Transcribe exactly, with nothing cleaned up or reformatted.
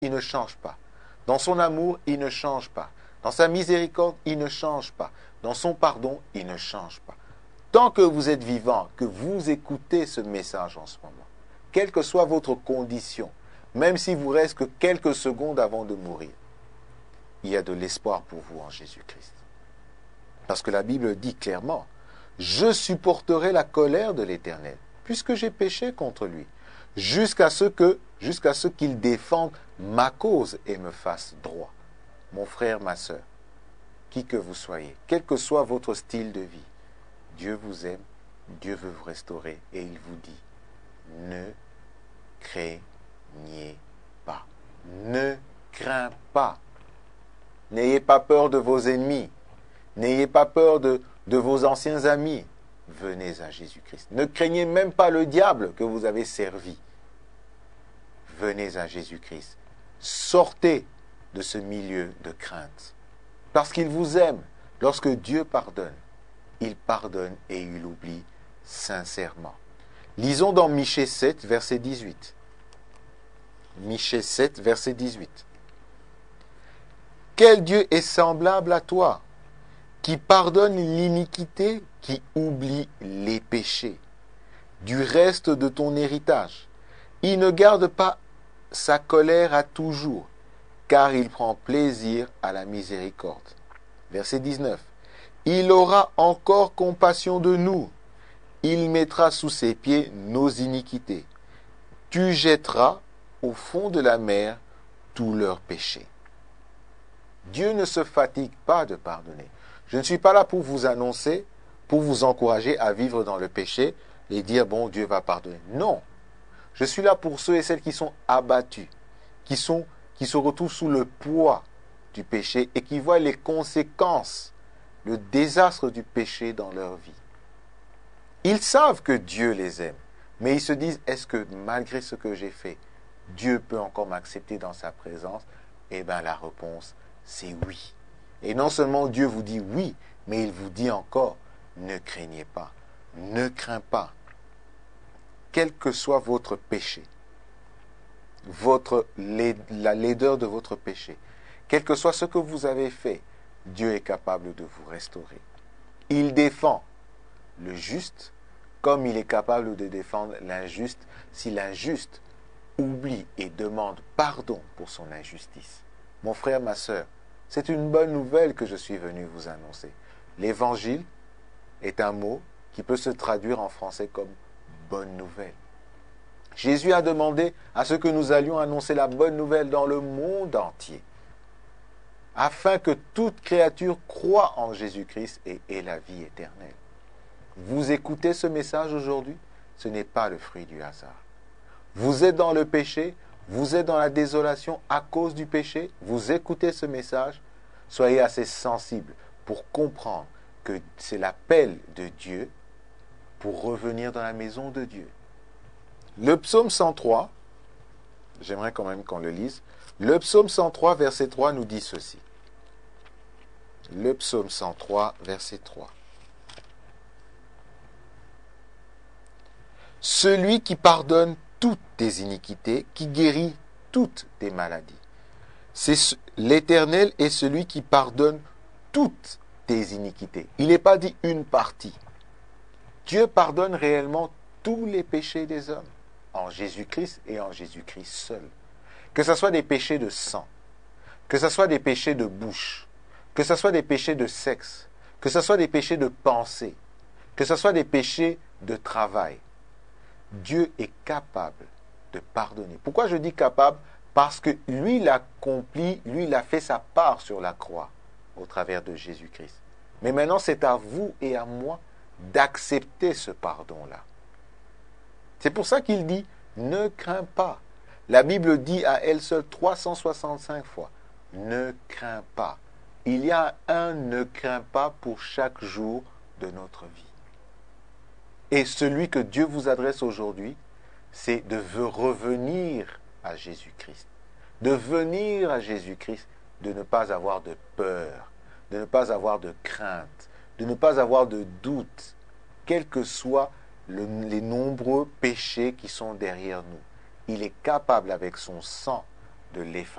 il ne change pas. Dans son amour, il ne change pas. Dans sa miséricorde, il ne change pas. Dans son pardon, il ne change pas. Tant que vous êtes vivant, que vous écoutez ce message en ce moment, quelle que soit votre condition, même s'il vous reste que quelques secondes avant de mourir, il y a de l'espoir pour vous en Jésus-Christ. Parce que la Bible dit clairement, « Je supporterai la colère de l'Éternel, puisque j'ai péché contre lui, jusqu'à ce que, jusqu'à ce qu'il défende ma cause et me fasse droit. » Mon frère, ma sœur, qui que vous soyez, quel que soit votre style de vie, Dieu vous aime, Dieu veut vous restaurer et il vous dit, ne craignez pas, ne crains pas. N'ayez pas peur de vos ennemis. N'ayez pas peur de, de vos anciens amis. Venez à Jésus-Christ. Ne craignez même pas le diable que vous avez servi. Venez à Jésus-Christ. Sortez de ce milieu de crainte. Parce qu'il vous aime. Lorsque Dieu pardonne, il pardonne et il oublie sincèrement. Lisons dans Michée sept, verset dix-huit. Michée sept, verset dix-huit. Quel Dieu est semblable à toi, qui pardonne l'iniquité, qui oublie les péchés, du reste de ton héritage. Il ne garde pas sa colère à toujours, car il prend plaisir à la miséricorde. Verset dix-neuf. Il aura encore compassion de nous. Il mettra sous ses pieds nos iniquités. Tu jetteras au fond de la mer tous leurs péchés. Dieu ne se fatigue pas de pardonner. Je ne suis pas là pour vous annoncer, pour vous encourager à vivre dans le péché et dire, bon, Dieu va pardonner. Non. Je suis là pour ceux et celles qui sont abattus, qui, sont, qui se retrouvent sous le poids du péché et qui voient les conséquences, le désastre du péché dans leur vie. Ils savent que Dieu les aime, mais ils se disent, est-ce que malgré ce que j'ai fait, Dieu peut encore m'accepter dans sa présence? Eh bien, la réponse, c'est oui. Et non seulement Dieu vous dit oui, mais il vous dit encore, ne craignez pas, ne crains pas. Quel que soit votre péché, votre, la laideur de votre péché, quel que soit ce que vous avez fait, Dieu est capable de vous restaurer. Il défend le juste comme il est capable de défendre l'injuste si l'injuste oublie et demande pardon pour son injustice. Mon frère, ma sœur, c'est une bonne nouvelle que je suis venu vous annoncer. L'évangile est un mot qui peut se traduire en français comme bonne nouvelle. Jésus a demandé à ce que nous allions annoncer la bonne nouvelle dans le monde entier, afin que toute créature croie en Jésus-Christ et ait la vie éternelle. Vous écoutez ce message aujourd'hui, ce n'est pas le fruit du hasard. Vous êtes dans le péché, vous êtes dans la désolation à cause du péché, vous écoutez ce message, soyez assez sensible pour comprendre que c'est l'appel de Dieu pour revenir dans la maison de Dieu. Le psaume cent trois, j'aimerais quand même qu'on le lise, le psaume cent trois, verset trois nous dit ceci. Le psaume cent trois, verset trois. Celui qui pardonne toutes tes iniquités, qui guérit toutes tes maladies. C'est l'Éternel est celui qui pardonne toutes tes iniquités. Il n'est pas dit une partie. Dieu pardonne réellement tous les péchés des hommes, en Jésus-Christ et en Jésus-Christ seul. Que ce soit des péchés de sang, que ce soit des péchés de bouche, que ce soit des péchés de sexe, que ce soit des péchés de pensée, que ce soit des péchés de travail. Dieu est capable de pardonner. Pourquoi je dis capable? Parce que lui l'a accompli, lui il a fait sa part sur la croix au travers de Jésus-Christ. Mais maintenant c'est à vous et à moi d'accepter ce pardon-là. C'est pour ça qu'il dit ne crains pas. La Bible dit à elle seule trois cent soixante-cinq fois ne crains pas. Il y a un ne crains pas pour chaque jour de notre vie. Et celui que Dieu vous adresse aujourd'hui, c'est de revenir à Jésus-Christ. De venir à Jésus-Christ, de ne pas avoir de peur, de ne pas avoir de crainte, de ne pas avoir de doute, quels que soient le, les nombreux péchés qui sont derrière nous. Il est capable avec son sang de l'effacer.